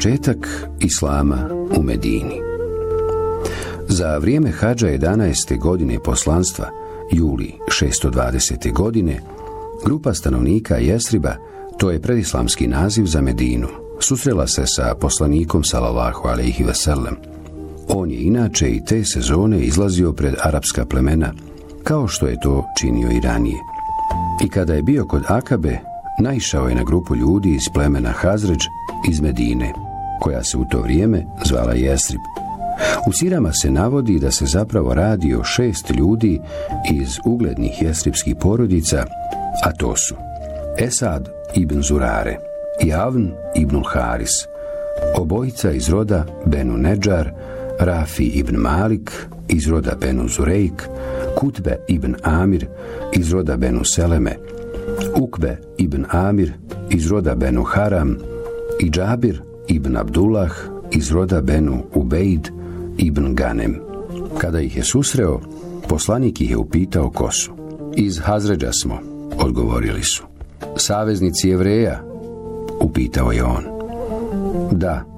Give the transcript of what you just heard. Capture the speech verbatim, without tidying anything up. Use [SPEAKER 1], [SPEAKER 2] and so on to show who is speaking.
[SPEAKER 1] Početak islama u Medini. Za vrijeme hadža jedanaeste godine poslanstva, juli šesto dvadesete godine, grupa stanovnika Jesriba, to je predislamski naziv za Medinu, susrela se sa poslanikom sallallahu alejhi ve sellem. On je inače i te sezone izlazio pred arapska plemena, kao što je to činio i ranije. I kada je bio kod Akabe, naišao je na grupu ljudi iz plemena Hazredž iz Medine, koja se u to vrijeme zvala Jesrib. U sirama se navodi da se zapravo radi o šest ljudi iz uglednih jesribskih porodica, a to su Esad ibn Zurare, Javn ibn Haris, obojica iz roda Benu Nedžar, Rafi ibn Malik iz roda Benu Zurejk, Kutbe ibn Amir iz roda Benu Seleme, Ukbe ibn Amir iz roda Benu Haram i Džabir ibn Abdullah iz roda Benu Ubejd ibn Ganem. Kada ih je susreo, poslanik ih je upitao ko su. Iz Hazredža smo, odgovorili su. Saveznici Jevreja, upitao je on. Da,